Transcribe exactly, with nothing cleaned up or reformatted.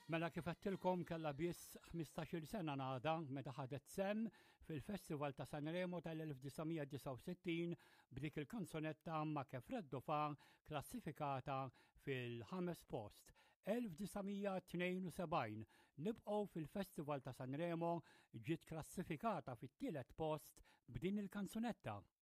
Mela kif għattilkom kella biss ħmistax-il sena ngħada meta ħadet semm fil-Festival ta' Sanremo tal-elf tisa' disa' u sittin b'dik il-kanzunetta ma' kif reddu fa' klassifikata fil-ħames post. elf tisa' tnejn u sebgħin nibqgħu fil-Festival ta' Sanremo ġiet klassifikata fit-tielet post b'din il-kanzunetta.